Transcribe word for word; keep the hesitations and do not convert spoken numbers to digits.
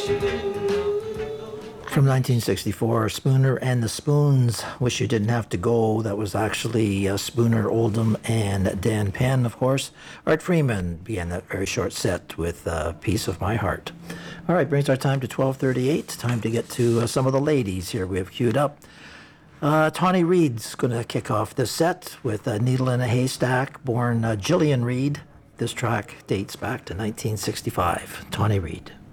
From nineteen sixty-four, Spooner and the Spoons, Wish You Didn't Have to Go. That was actually uh, Spooner, Oldham, and Dan Penn, of course. Art Freeman began that very short set with uh, Piece of My Heart. All right, brings our time to twelve thirty-eight. Time to get to uh, some of the ladies here we have queued up. Uh, Tawny Reed's going to kick off this set with a Needle in a Haystack, born uh, Gillian Reed. This track dates back to nineteen sixty-five. Tawny Reed.